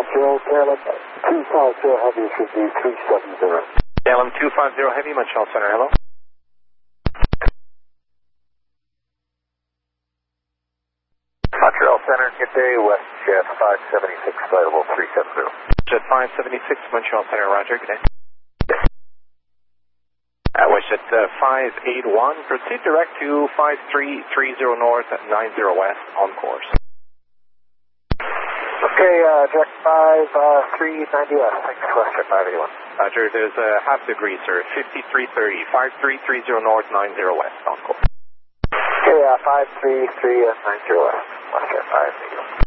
KLM 250 Heavy should be 370. KLM 250 Heavy, Montreal Center, hello. Montreal Center, good day, WestJet 576, flightable 370. Jet 576, Montreal Center, roger, good day. WestJet 581, proceed direct to 5330 north, 90 west, on course. Okay, direct 5390 west, thanks, WestJet 581. Roger, there's a half degree, sir, 5330, 5330 north, 90 west, on course. Okay, 53390 west, WestJet 581.